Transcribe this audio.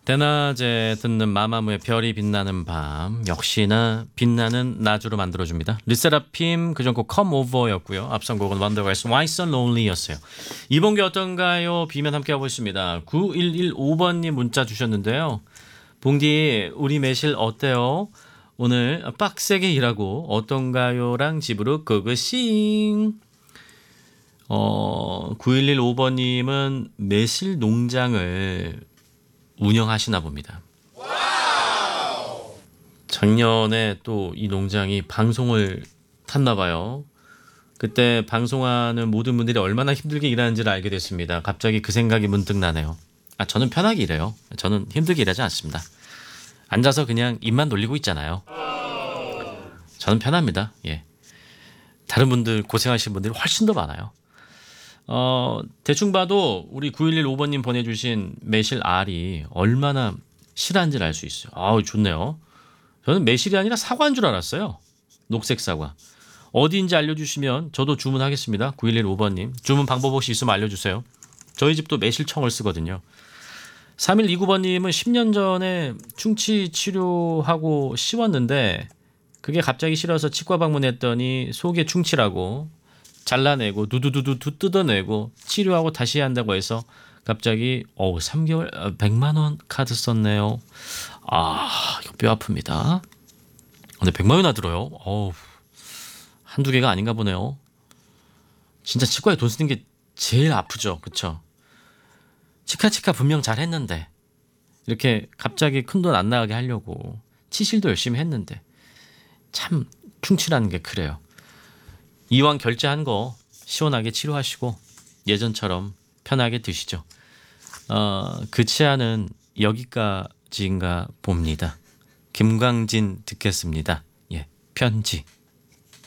대낮에 듣는 마마무의 별이 빛나는 밤 역시나 빛나는 낮으로 만들어줍니다. 르세라핌 그전 곡 Come Over였고요. 앞선 곡은 원더걸스 Why So Lonely였어요. 이번 게 어떤가요? 비면 함께하고 있습니다. 9115번님 문자 주셨는데요. 봉디 우리 매실 어때요? 오늘 빡세게 일하고 어떤가요랑 집으로 고고싱. 9115번님은 매실 농장을 운영하시나 봅니다. 작년에 또 이 농장이 방송을 탔나 봐요. 그때 방송하는 모든 분들이 얼마나 힘들게 일하는지를 알게 됐습니다. 갑자기 그 생각이 문득 나네요. 저는 편하게 일해요. 저는 힘들게 일하지 않습니다. 앉아서 그냥 입만 놀리고 있잖아요. 저는 편합니다. 예. 다른 분들 고생하시는 분들이 훨씬 더 많아요. 대충 봐도 우리 9115번님 보내주신 매실 알이 얼마나 실한지를 알 수 있어요. 아우 좋네요. 저는 매실이 아니라 사과인 줄 알았어요. 녹색 사과. 어디인지 알려주시면 저도 주문하겠습니다. 9115번님 주문 방법 혹시 있으면 알려주세요. 저희 집도 매실청을 쓰거든요. 3129번님은 10년 전에 충치 치료하고 씌웠는데 그게 갑자기 싫어서 치과 방문했더니 속에 충치라고 잘라내고 두두두두 뜯어내고 치료하고 다시 한다고 해서 갑자기 3개월 100만 원 카드 썼네요. 이거 뼈 아픕니다. 근데 100만 원이나 들어요. 한두 개가 아닌가 보네요. 진짜 치과에 돈 쓰는 게 제일 아프죠. 그쵸? 치카 분명 잘했는데 이렇게 갑자기 큰 돈 안 나가게 하려고 치실도 열심히 했는데 참 충치라는 게 그래요. 이왕 결제한 거 시원하게 치료하시고 예전처럼 편하게 드시죠. 그 치아는 여기까지인가 봅니다. 김광진 듣겠습니다. 예, 편지.